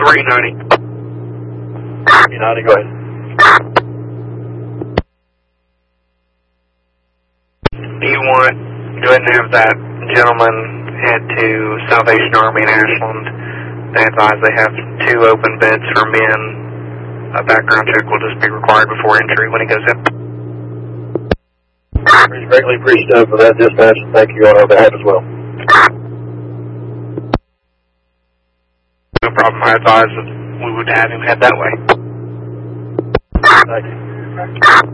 390. 390, go ahead. You want, go ahead and have that gentleman head to Salvation Army in Ashland. They advise they have 2 open beds for men. A background check will just be required before entry when he goes in. We're greatly appreciative for that dispatch, and thank you on our behalf as well. No problem. I advise that we would have him head that way. Thank you.